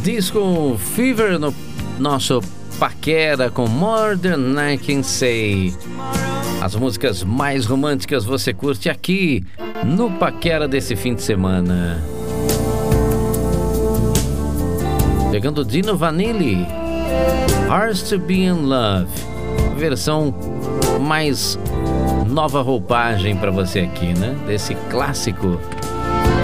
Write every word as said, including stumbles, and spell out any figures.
Disco Fever no nosso Paquera com More Than I Can Say. As músicas mais românticas você curte aqui no Paquera desse fim de semana. Chegando Dino Vanilli, Hearts to Be in Love, versão mais nova roupagem para você aqui, né? Desse clássico